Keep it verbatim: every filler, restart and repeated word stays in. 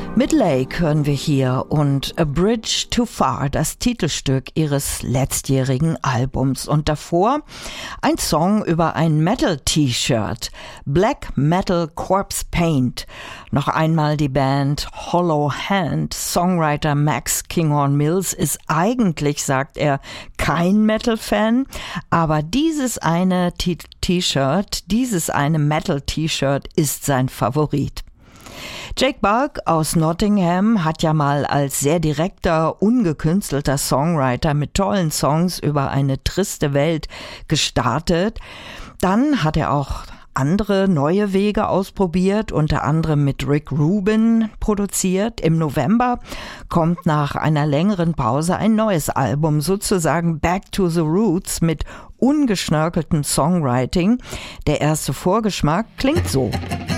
Midlake hören wir hier und A Bridge Too Far, das Titelstück ihres letztjährigen Albums. Und davor ein Song über ein Metal-T-Shirt, Black Metal Corpse Paint. Noch einmal die Band Hollow Hand. Songwriter Max Kinghorn Mills ist eigentlich, sagt er, kein Metal-Fan, aber dieses eine T-Shirt, dieses eine Metal-T-Shirt ist sein Favorit. Jake Bulk aus Nottingham hat ja mal als sehr direkter, ungekünstelter Songwriter mit tollen Songs über eine triste Welt gestartet. Dann hat er auch andere neue Wege ausprobiert, unter anderem mit Rick Rubin produziert. Im November kommt nach einer längeren Pause ein neues Album, sozusagen Back to the Roots mit ungeschnörkeltem Songwriting. Der erste Vorgeschmack klingt so.